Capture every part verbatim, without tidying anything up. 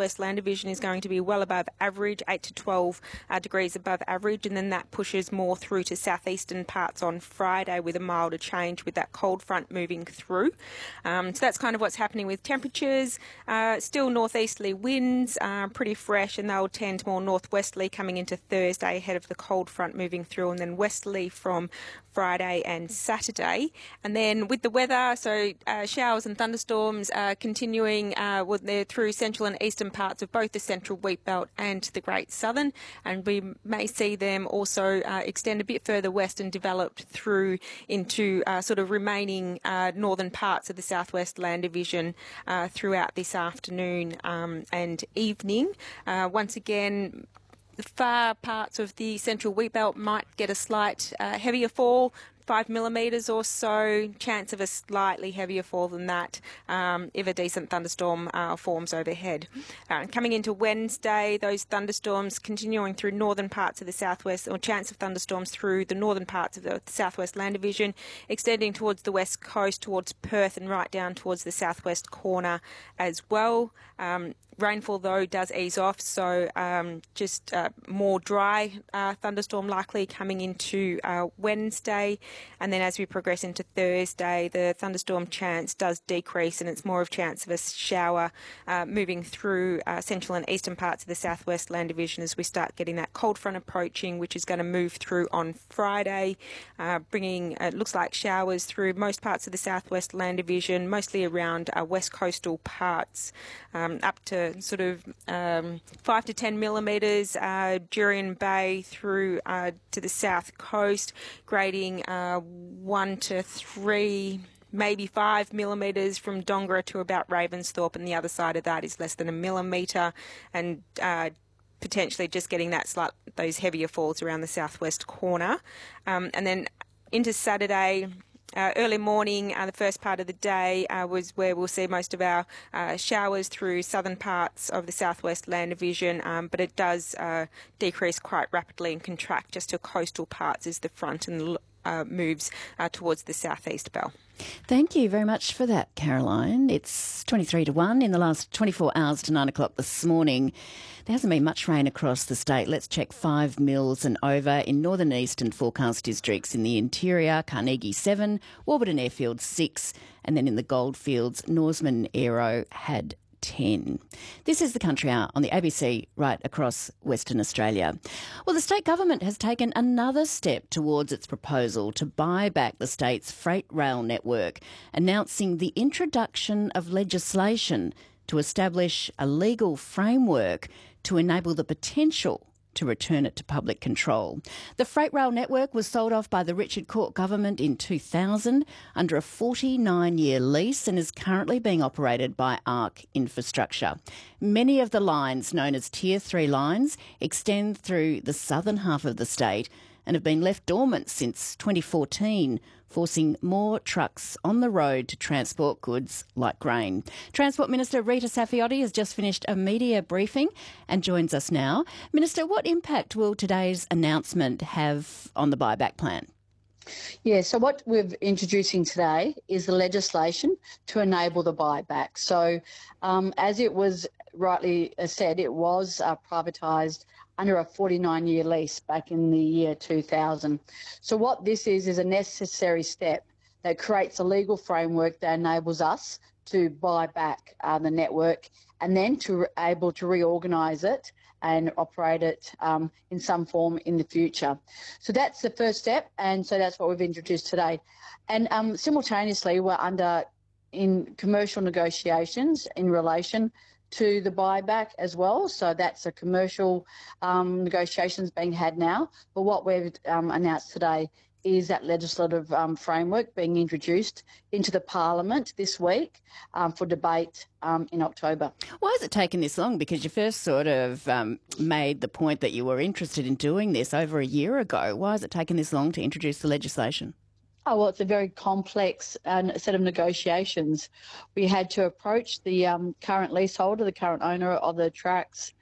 southwest land division is going to be well above average, eight to twelve uh, degrees above average, and then that pushes more through to southeastern parts on Friday with a milder change with that cold front moving through. Um, so that's kind of what's happening with temperatures. Uh, still northeasterly winds, uh, pretty fresh, and they'll tend more northwesterly coming into Thursday ahead of the cold front moving through, and then westerly from Friday and Saturday. And then with the weather, so uh, showers and thunderstorms are continuing uh, well, they're through central and eastern parts of both the central wheat belt and the Great Southern, and we may see them also uh, extend a bit further west and develop through into uh, sort of remaining uh, northern parts of the southwest land division uh, throughout this afternoon um, and evening. Uh, once again, the far parts of the central wheat belt might get a slight uh, heavier fall, five millimetres or so, chance of a slightly heavier fall than that um, if a decent thunderstorm uh, forms overhead. Uh, coming into Wednesday, those thunderstorms continuing through northern parts of the southwest, or chance of thunderstorms through the northern parts of the southwest land division, extending towards the west coast, towards Perth and right down towards the southwest corner as well. Um, Rainfall, though, does ease off, so um, just uh, more dry uh, thunderstorm likely coming into uh, Wednesday. And then as we progress into Thursday, the thunderstorm chance does decrease, and it's more of a chance of a shower uh, moving through uh, central and eastern parts of the southwest land division as we start getting that cold front approaching, which is going to move through on Friday, uh, bringing, uh, it looks like showers through most parts of the southwest land division, mostly around uh, west coastal parts, um, up to sort of um, five to ten millimetres, uh, Jurien Bay through uh, to the south coast, grading uh, one to three, maybe five millimetres from Dongara to about Ravensthorpe, and the other side of that is less than a millimetre, and uh, potentially just getting that slight, those heavier falls around the southwest corner. Um, and then into Saturday, Uh, early morning, uh, the first part of the day uh, was where we'll see most of our uh, showers through southern parts of the southwest land division, um, but it does uh, decrease quite rapidly and contract just to coastal parts as the front and uh, moves uh, towards the southeast belt. Thank you very much for that, Caroline. It's twenty-three to one in the last twenty-four hours to nine o'clock this morning. There hasn't been much rain across the state. Let's check five mils and over in northern eastern forecast districts. In the interior, Carnegie seven, Warburton Airfield six, and then in the Goldfields, Norseman Aero had ten. This is the Country Hour on the A B C right across Western Australia. Well, the state government has taken another step towards its proposal to buy back the state's freight rail network, announcing the introduction of legislation to establish a legal framework to enable the potential to return it to public control. The freight rail network was sold off by the Richard Court government in two thousand under a forty-nine year lease and is currently being operated by ARC Infrastructure. Many of the lines, known as Tier three lines, extend through the southern half of the state and have been left dormant since twenty fourteen, forcing more trucks on the road to transport goods like grain. Transport Minister Rita Saffioti has just finished a media briefing and joins us now. Minister, what impact will today's announcement have on the buyback plan? Yeah, so what we're introducing today is the legislation to enable the buyback. So um, as it was rightly said, it was uh, privatised under a forty-nine year lease back in the year two thousand. So what this is is a necessary step that creates a legal framework that enables us to buy back uh, the network and then to re- able to reorganise it and operate it um, in some form in the future. So that's the first step, and so that's what we've introduced today. And um, simultaneously, we're under in commercial negotiations in relation to the buyback as well. So that's a commercial um, negotiations being had now. But what we've um, announced today is that legislative um, framework being introduced into the Parliament this week um, for debate um, in October. Why has it taken this long? Because you first sort of um, made the point that you were interested in doing this over a year ago. Why has it taken this long to introduce the legislation? Oh, well, it's a very complex uh, set of negotiations. We had to approach the um, current leaseholder, the current owner of the tracks,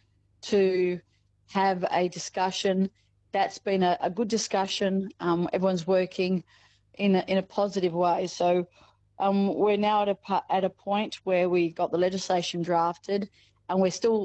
to have a discussion. That's been a, a good discussion. Um, everyone's working in a, in a positive way. So um, we're now at a, at a point where we got the legislation drafted and we're still